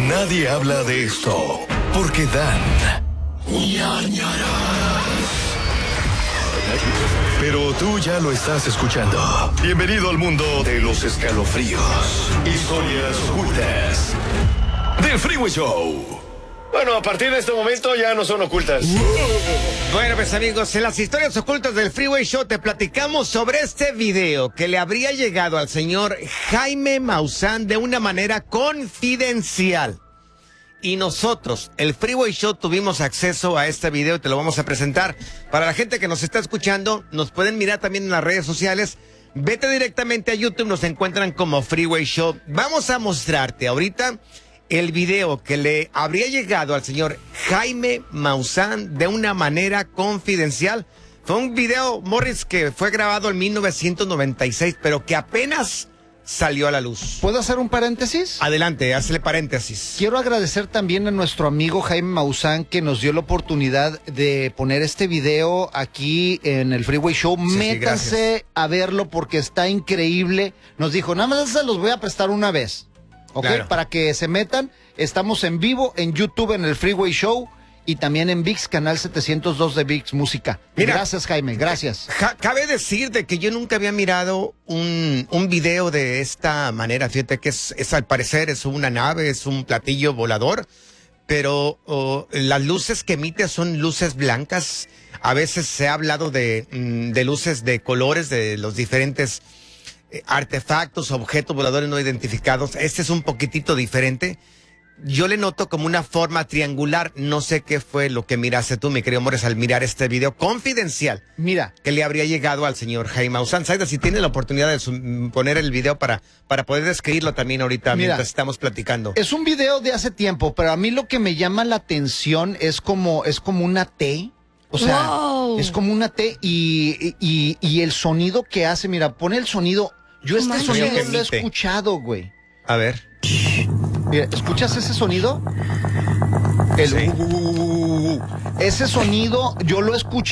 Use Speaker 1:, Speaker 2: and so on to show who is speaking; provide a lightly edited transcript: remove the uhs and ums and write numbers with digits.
Speaker 1: Nadie habla de esto porque dan ñañaras. Pero tú ya lo estás escuchando. Bienvenido al mundo de los escalofríos, historias ocultas del Freeway Show. Bueno, a partir de este momento ya no son ocultas.
Speaker 2: Bueno, pues amigos, en las historias ocultas del Freeway Show te platicamos sobre este video que le habría llegado al señor Jaime Maussan de una manera confidencial. Y nosotros, el Freeway Show, tuvimos acceso a este video y te lo vamos a presentar. Para la gente que nos está escuchando, nos pueden mirar también en las redes sociales. Vete directamente a YouTube, nos encuentran como Freeway Show. Vamos a mostrarte ahorita el video que le habría llegado al señor Jaime Maussan de una manera confidencial. Fue un video, Morris, que fue grabado en 1996, pero que apenas salió a la luz.
Speaker 3: ¿Puedo hacer un paréntesis?
Speaker 2: Adelante, hazle paréntesis.
Speaker 3: Quiero agradecer también a nuestro amigo Jaime Maussan que nos dio la oportunidad de poner este video aquí en el Freeway Show.
Speaker 2: Sí,
Speaker 3: Métanse a verlo porque está increíble. Nos dijo, nada más se los voy a prestar una vez. ¿Ok?
Speaker 2: Claro.
Speaker 3: Para que se metan. Estamos en vivo en YouTube en el Freeway Show y también en VIX, canal 702 de VIX Música.
Speaker 2: Mira,
Speaker 3: gracias, Jaime, gracias.
Speaker 2: Cabe decir de que yo nunca había mirado un video de esta manera. Fíjate que es al parecer es una nave, es un platillo volador, pero las luces que emite son luces blancas. A veces se ha hablado de luces de colores de los diferentes artefactos, objetos voladores no identificados. Este es un poquitito diferente. Yo le noto como una forma triangular. No sé qué fue lo que miraste tú, mi querido Morris, al mirar este video confidencial.
Speaker 3: Mira,
Speaker 2: Que le habría llegado al señor Jaime Maussan. Saida, si tiene la oportunidad de poner el video para poder describirlo también ahorita,
Speaker 3: Mira,
Speaker 2: mientras estamos platicando.
Speaker 3: es un video de hace tiempo, pero a mí lo que me llama la atención es como una T. O sea,
Speaker 4: Wow.
Speaker 3: es como una T y el sonido que hace, mira, pone el sonido. Yo este
Speaker 4: Manches.
Speaker 3: sonido
Speaker 2: Que
Speaker 3: lo he
Speaker 2: emite.
Speaker 3: escuchado, güey.
Speaker 2: A ver.
Speaker 3: Mira, ¿escuchas ese sonido? El
Speaker 2: Sí.
Speaker 3: Ese sonido yo lo escuché.